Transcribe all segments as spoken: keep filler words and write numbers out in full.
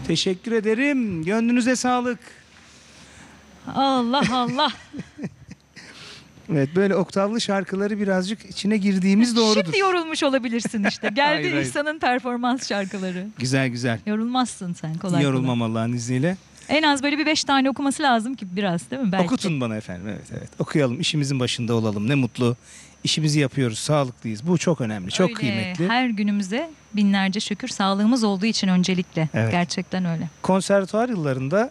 Teşekkür ederim. Gönlünüze sağlık. Allah Allah. Evet, böyle oktavlı şarkıları birazcık içine girdiğimiz doğrudur. Şimdi yorulmuş olabilirsin işte. Geldi Hayır, hayır. İhsan'ın performans şarkıları. Güzel güzel. Yorulmazsın sen kolay kolay. Yorulmam Allah'ın izniyle. En az böyle bir beş tane okuması lazım ki biraz, değil mi? Belki. Okutun bana efendim. Evet evet. Okuyalım. İşimizin başında olalım. Ne mutlu. İşimizi yapıyoruz. Sağlıklıyız. Bu çok önemli. Çok Öyle, kıymetli. her günümüze binlerce şükür sağlığımız olduğu için öncelikle. Evet. Gerçekten öyle. Konservatuvar yıllarında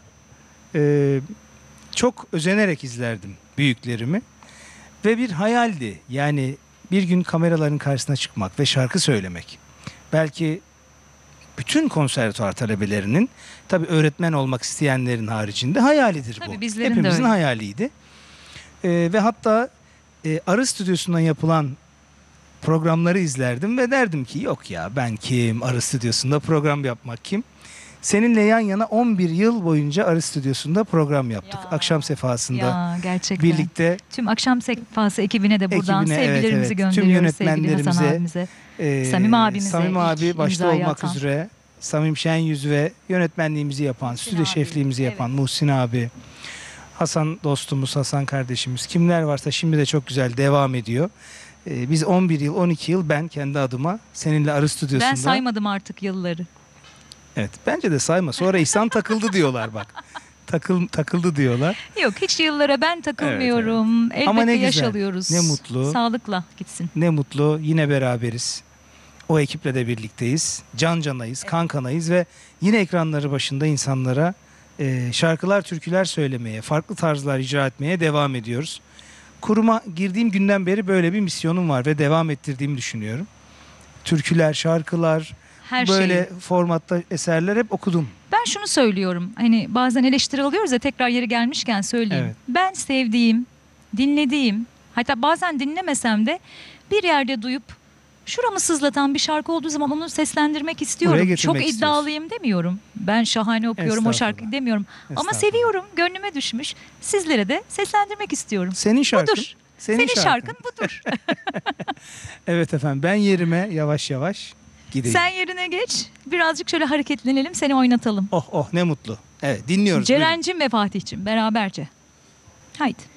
e, çok özenerek izlerdim büyüklerimi. Ve bir hayaldi. Yani bir gün kameraların karşısına çıkmak ve şarkı söylemek. Belki bütün konservatuvar talebelerinin, tabii öğretmen olmak isteyenlerin haricinde hayalidir bu. Tabii bizlerin de Hepimizin öyle. hayaliydi. Ee, ve hatta e, Arı Stüdyosu'ndan yapılan programları izlerdim ve derdim ki yok ya, ben kim, Arı Stüdyosu'nda program yapmak kim? Seninle yan yana on bir yıl boyunca Arı Stüdyosu'nda program yaptık. Ya, Akşam sefasında Ya gerçekten. birlikte. Tüm akşam sefası ekibine de buradan Ekibine, evet, sevgilerimizi evet. Tüm gönderiyoruz sevgili Hasan yönetmenlerimize, abimize. Ee, Samim abimize Samim ilk abi başta imzayı olmak atan. üzere, Samim Şenyüz ve yönetmenliğimizi yapan, stüdyo abi, şefliğimizi evet. yapan Muhsin abi, Hasan dostumuz, Hasan kardeşimiz, kimler varsa şimdi de çok güzel devam ediyor. Ee, biz on bir yıl, on iki yıl ben kendi adıma seninle Arı Stüdyosu'nda. Ben saymadım artık yılları. Evet, bence de sayma. Sonra İhsan takıldı diyorlar bak. Takıl, takıldı diyorlar. Yok, hiç yıllara ben takılmıyorum. Elbette Ama ne yaş güzel, alıyoruz. ne mutlu. Sağlıkla gitsin. Ne mutlu, yine beraberiz. O ekiple de birlikteyiz. Can canayız, kan kanayız ve yine ekranları başında insanlara e, şarkılar, türküler söylemeye, farklı tarzlar icra etmeye devam ediyoruz. Kuruma girdiğim günden beri böyle bir misyonum var ve devam ettirdiğimi düşünüyorum. Türküler, şarkılar, Her böyle şeyi. formatta eserler hep okudum. Ben şunu söylüyorum. Hani bazen eleştiri alıyoruz ya, tekrar yeri gelmişken söyleyeyim. Evet. Ben sevdiğim, dinlediğim, hatta bazen dinlemesem de bir yerde duyup şuramı sızlatan bir şarkı olduğu zaman onu seslendirmek istiyorum. getirmek Çok istiyorsun. iddialıyım demiyorum. Ben şahane okuyorum o şarkıyı Estağfurullah. demiyorum. Ama Estağfurullah. seviyorum, gönlüme düşmüş. Sizlere de seslendirmek istiyorum. Senin şarkın. Budur. Senin, Senin, şarkın. şarkın budur. Evet efendim, ben yerime yavaş yavaş gideyim. Sen yerine geç. Birazcık şöyle hareketlenelim, seni oynatalım. Oh oh, ne mutlu. Evet, dinliyoruz. Buyurun. Ceren'cim ve Fatih'cim beraberce. Haydi.